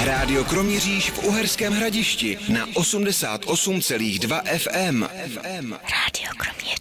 Rádio Kroměříž v Uherském Hradišti na 88,2 FM. Rádio Kroměříž.